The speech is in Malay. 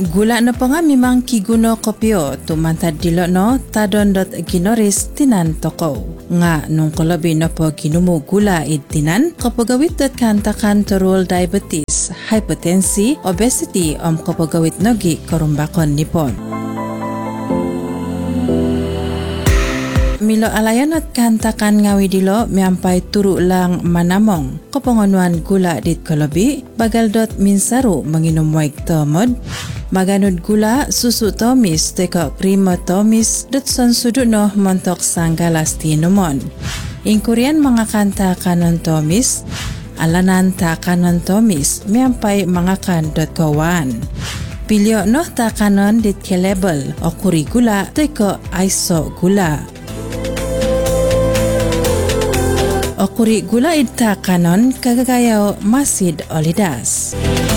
Gula na pa nga mimang kiguno kopyo tumantad dilo no tadon ginoris tinan toko. Nga nung kalabi na po ginumo gula tinan kapagawit kantakan turul diabetes, hypertensi, obesity kapagawit nogi karumbakon nipon. Milo alayan at kantakan ngawi dilo miampay turu lang manamong kapanganuan gula dit kalabi bagaldot minsaru manginom waig tomod maganod gula susu tomis teka krima tomis dutson suduno montok sanggalas tinomon. Ingkurian mga kanta kanon tomis alanan ta kanon tomis miampay mga kan.kawan. Pilyo no ta kanon dit kelebel o kuri gula teka iso gula. O kuri gula ita kanon kagagayaw masid olidas.